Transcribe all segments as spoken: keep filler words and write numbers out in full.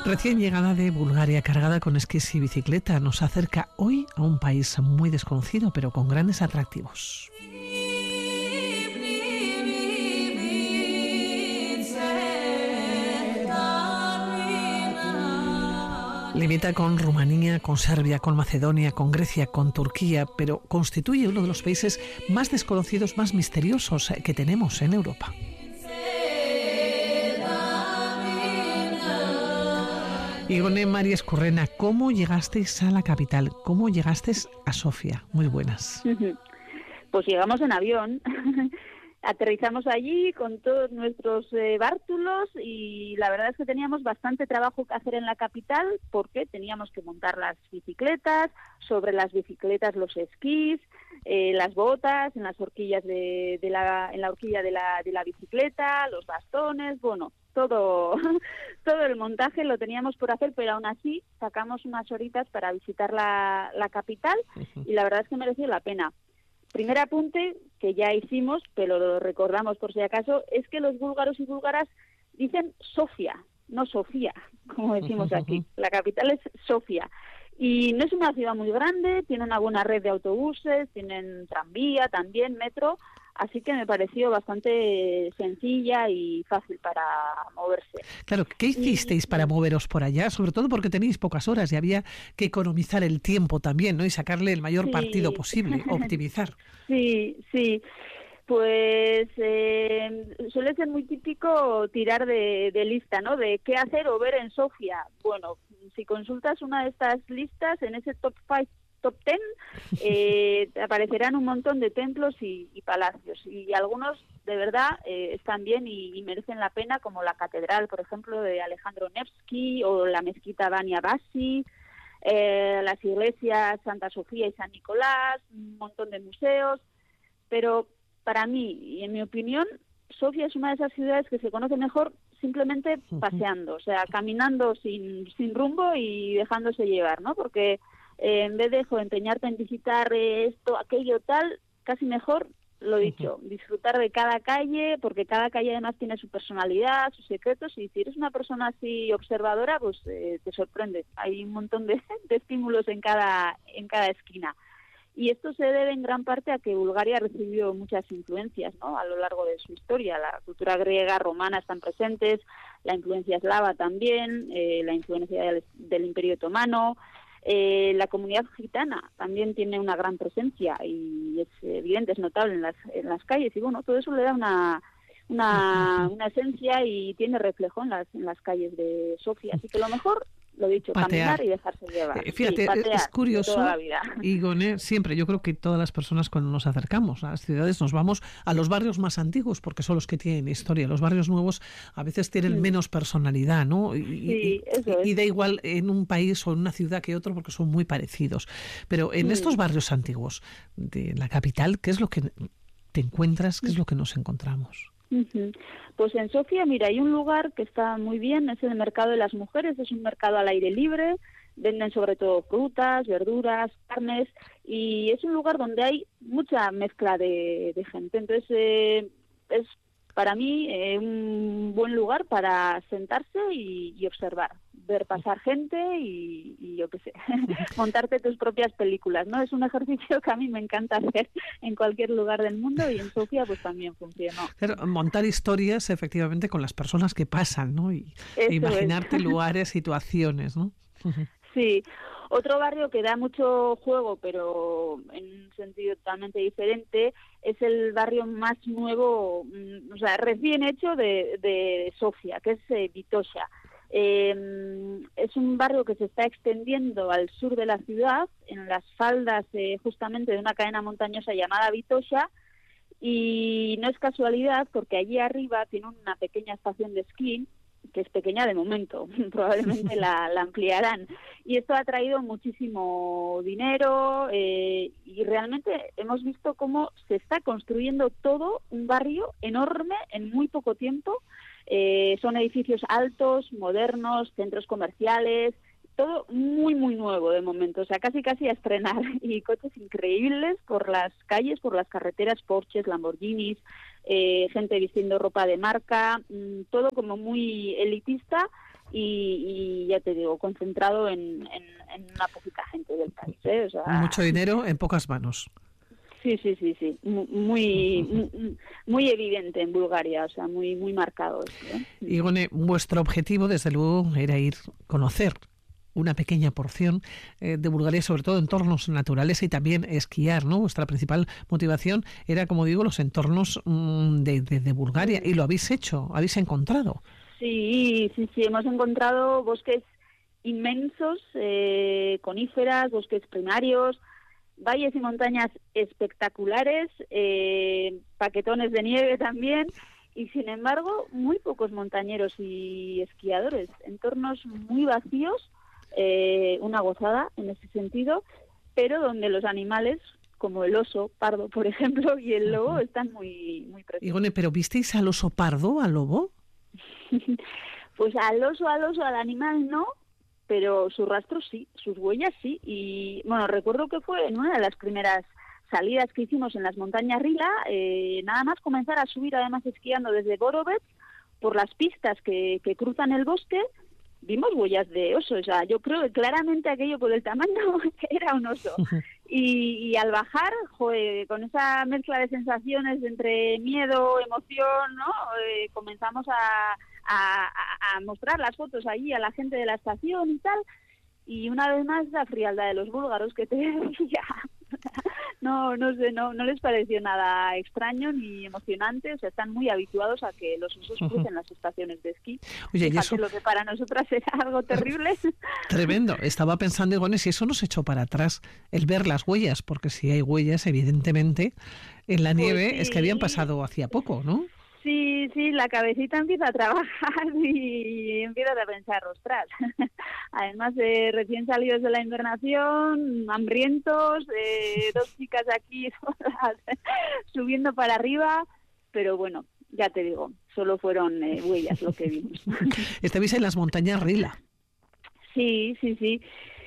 Recién llegada de Bulgaria, cargada con esquís y bicicleta, nos acerca hoy a un país muy desconocido, pero con grandes atractivos. Limita con Rumanía, con Serbia, con Macedonia, con Grecia, con Turquía, pero constituye uno de los países más desconocidos, más misteriosos que tenemos en Europa. Igone María Escurrena, ¿cómo llegasteis a la capital? ¿Cómo llegasteis a Sofía? Muy buenas. Pues llegamos en avión. Aterrizamos allí con todos nuestros eh, bártulos y la verdad es que teníamos bastante trabajo que hacer en la capital porque teníamos que montar las bicicletas, sobre las bicicletas los esquís, eh, las botas, en las horquillas de, de la, en la horquilla de la, de la bicicleta, los bastones, bueno, todo, todo el montaje lo teníamos por hacer, pero aún así sacamos unas horitas para visitar la, la capital y la verdad es que mereció la pena. Primer apunte que ya hicimos, pero lo recordamos por si acaso, es que los búlgaros y búlgaras dicen Sofía, no Sofía, como decimos aquí. La capital es Sofía. Y no es una ciudad muy grande, tiene una buena red de autobuses, tienen tranvía también, metro, así que me pareció bastante sencilla y fácil para moverse. Claro, ¿qué hicisteis y, para moveros por allá? Sobre todo porque tenéis pocas horas y había que economizar el tiempo también, ¿no? Y sacarle el mayor sí. partido posible, optimizar. Sí, sí. Pues eh, suele ser muy típico tirar de, de lista, ¿no? De qué hacer o ver en Sofía. Bueno, si consultas una de estas listas, en ese top cinco, top diez, eh, aparecerán un montón de templos y, y palacios. Y algunos, de verdad, eh, están bien y, y merecen la pena, como la catedral, por ejemplo, de Alejandro Nevsky, o la mezquita Bani Abbasi, eh, las iglesias Santa Sofía y San Nicolás, un montón de museos. Pero para mí, y en mi opinión, Sofía es una de esas ciudades que se conoce mejor simplemente paseando, o sea, caminando sin, sin rumbo y dejándose llevar, ¿no? Porque eh, en vez de jo, empeñarte en visitar esto, aquello, tal, casi mejor, lo dicho, disfrutar de cada calle, porque cada calle además tiene su personalidad, sus secretos, y si eres una persona así observadora, pues eh, te sorprende. Hay un montón de, de estímulos en cada, en cada esquina. Y esto se debe en gran parte a que Bulgaria recibió muchas influencias, ¿no? A lo largo de su historia. La cultura griega, romana están presentes, la influencia eslava también, eh, la influencia del, del Imperio Otomano, eh, la comunidad gitana también tiene una gran presencia y es evidente, es notable en las, en las calles. Y bueno, todo eso le da una, una, una esencia y tiene reflejo en las, en las calles de Sofía. Así que lo mejor, lo dicho, patear, caminar y dejarse llevar. Eh, fíjate, sí, patear, es curioso, toda la vida. Igone, siempre, yo creo que todas las personas cuando nos acercamos a las ciudades nos vamos a los barrios más antiguos porque son los que tienen historia. Los barrios nuevos a veces tienen mm. menos personalidad, ¿no? Y, sí, eso y, es. y da igual en un país o en una ciudad que otro porque son muy parecidos. Pero en mm. estos barrios antiguos de la capital, ¿qué es lo que te encuentras? ¿Qué es lo que nos encontramos? Uh-huh. Pues en Sofía, mira, hay un lugar que está muy bien, es el Mercado de las Mujeres, es un mercado al aire libre, venden sobre todo frutas, verduras, carnes, y es un lugar donde hay mucha mezcla de, de gente. Entonces, eh, es para mí eh, un buen lugar para sentarse y, y observar, ver pasar gente y, y yo qué sé, montarte tus propias películas, ¿no? Es un ejercicio que a mí me encanta hacer en cualquier lugar del mundo y en Sofía pues también funcionó. Claro, montar historias efectivamente con las personas que pasan, ¿no? Y e imaginarte es. lugares, situaciones, ¿no? Sí. Otro barrio que da mucho juego, pero en un sentido totalmente diferente, es el barrio más nuevo, o sea, recién hecho de, de Sofía, que es eh, Vitoša. Eh, es un barrio que se está extendiendo al sur de la ciudad, en las faldas eh, justamente de una cadena montañosa llamada Vitoša, y no es casualidad porque allí arriba tiene una pequeña estación de esquí, que es pequeña de momento, probablemente la, la ampliarán. Y esto ha traído muchísimo dinero eh, y realmente hemos visto cómo se está construyendo todo un barrio enorme en muy poco tiempo. Eh, son edificios altos, modernos, centros comerciales, todo muy, muy nuevo de momento, o sea, casi casi a estrenar, y coches increíbles por las calles, por las carreteras, Porsches, Lamborghinis, eh, gente vistiendo ropa de marca, mmm, todo como muy elitista y, y ya te digo, concentrado en, en, en una poquita gente del país, ¿eh? O sea, mucho dinero en pocas manos. Sí, sí, sí, sí, muy, muy, muy evidente en Bulgaria, o sea, muy, muy marcado esto, ¿eh? Igone, vuestro objetivo, desde luego, era ir a conocer una pequeña porción eh, de Bulgaria, sobre todo entornos naturales y también esquiar, ¿no? Vuestra principal motivación era, como digo, los entornos mmm, de, de, de Bulgaria, y lo habéis hecho, habéis encontrado. Sí, sí, sí, hemos encontrado bosques inmensos, eh, coníferas, bosques primarios, valles y montañas espectaculares, eh, paquetones de nieve también, y sin embargo muy pocos montañeros y esquiadores, entornos muy vacíos, eh, una gozada en ese sentido, pero donde los animales, como el oso pardo, por ejemplo, y el lobo, están muy, muy presentes. Igone, ¿pero visteis al oso pardo, al lobo? Pues al oso, al oso, al animal no, pero sus rastros sí, sus huellas sí. Y bueno, recuerdo que fue en una de las primeras salidas que hicimos en las montañas Rila, eh, nada más comenzar a subir, además esquiando desde Borovets, por las pistas que, que cruzan el bosque, vimos huellas de oso. O sea, yo creo que claramente aquello por el tamaño era un oso. Y, y al bajar, joder, con esa mezcla de sensaciones entre miedo, emoción, ¿no? Eh, comenzamos a, a, a mostrar las fotos allí a la gente de la estación y tal. Y una vez más la frialdad de los búlgaros, que te decía, no, no sé, no, no les pareció nada extraño ni emocionante. O sea, están muy habituados a que los osos crucen las estaciones de esquí. Oye, Fíjate, y eso, lo que para nosotras era algo terrible. Tremendo. Estaba pensando, Igone, si eso nos echó para atrás el ver las huellas, porque si hay huellas, evidentemente, en la nieve, Pues sí. Es que habían pasado hacía poco, ¿no? Sí, sí, la cabecita empieza a trabajar y empiezas a pensar, ostras, además de recién salidos de la invernación, hambrientos, eh, dos chicas aquí solas, subiendo para arriba, pero bueno, ya te digo, solo fueron eh, huellas lo que vimos. Estabais en las montañas Rila. Sí, sí, sí.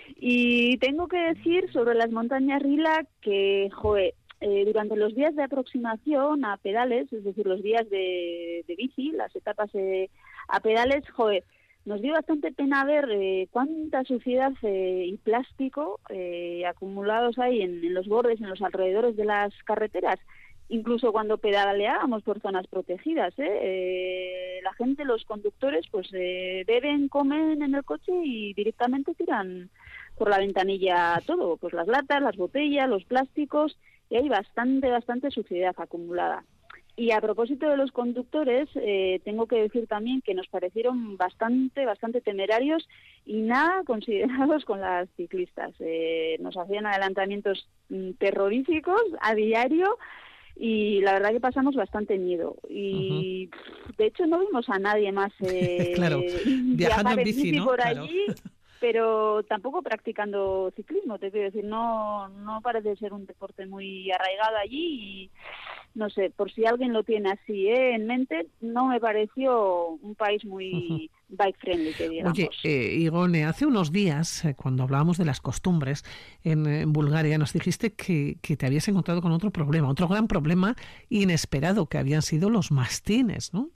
Y tengo que decir sobre las montañas Rila que, joder, Eh, durante los días de aproximación a pedales, es decir, los días de, de bici, las etapas eh, a pedales, joder, nos dio bastante pena ver eh, cuánta suciedad eh, y plástico eh, acumulados hay en, en los bordes, en los alrededores de las carreteras, incluso cuando pedaleábamos por zonas protegidas. ¿eh? Eh, la gente, los conductores, pues eh, beben, comen en el coche y directamente tiran por la ventanilla todo, pues las latas, las botellas, los plásticos, y hay bastante, bastante suciedad acumulada. Y a propósito de los conductores, eh, tengo que decir también que nos parecieron bastante, bastante temerarios y nada considerados con las ciclistas. Eh, nos hacían adelantamientos mm, terroríficos a diario y la verdad que pasamos bastante miedo. Y uh-huh. de hecho no vimos a nadie más eh, claro, viajando en bici, bici ¿no? por Claro. allí. Pero tampoco practicando ciclismo, te quiero decir, no no parece ser un deporte muy arraigado allí y no sé, por si alguien lo tiene así ¿eh? en mente, no me pareció un país muy uh-huh. bike friendly, que digamos. Oye, eh, Igone, hace unos días, eh, cuando hablábamos de las costumbres en, en Bulgaria, nos dijiste que, que te habías encontrado con otro problema, otro gran problema inesperado, que habían sido los mastines, ¿no?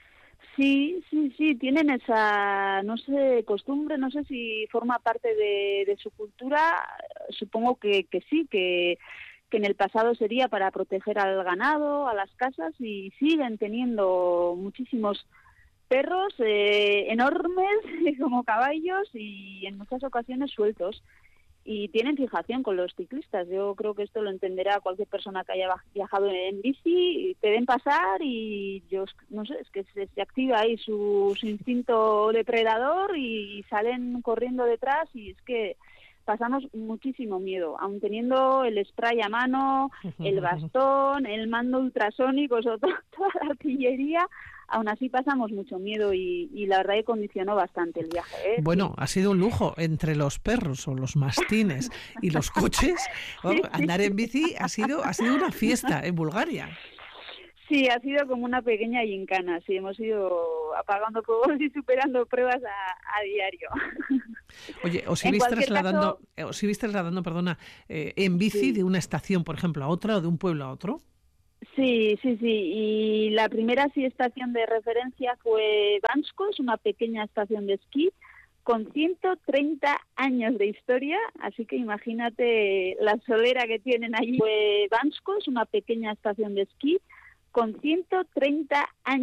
Sí, sí, sí, tienen esa, no sé, costumbre, no sé si forma parte de, de su cultura, supongo que, que sí, que, que en el pasado sería para proteger al ganado, a las casas, y siguen teniendo muchísimos perros eh, enormes como caballos y en muchas ocasiones sueltos. Y tienen fijación con los ciclistas. Yo creo que esto lo entenderá cualquier persona que haya viajado en bici. Te ven pasar y yo no sé, es que se, se activa ahí su, su instinto depredador y salen corriendo detrás y es que pasamos muchísimo miedo, aun teniendo el spray a mano, el bastón, el mando ultrasónico, o sea, toda la artillería. Aún así pasamos mucho miedo y, y la verdad que condicionó bastante el viaje. ¿eh? Bueno, ha sido un lujo entre los perros o los mastines y los coches. Bueno, sí, andar en bici ha sido ha sido una fiesta en Bulgaria. Sí, ha sido como una pequeña gincana. Sí, hemos ido apagando fuegos y superando pruebas a, a diario. Oye, os ibais trasladando, caso, os ibais trasladando, perdona, eh, en bici sí. de una estación, por ejemplo, a otra o de un pueblo a otro. Sí, sí, sí. Y la primera sí estación de referencia fue Bansko, es una pequeña estación de esquí con ciento treinta años de historia, así que imagínate la solera que tienen allí. Fue Bansko, es una pequeña estación de esquí con ciento treinta años.